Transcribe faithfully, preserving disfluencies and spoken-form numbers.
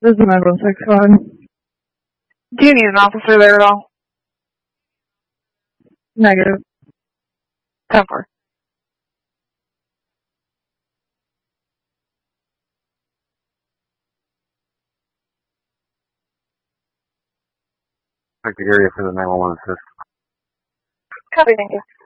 This is nine one six one. Do you need an officer there at all? Negative. Cover. Check the area for the nine one one assist. Copy, thank you.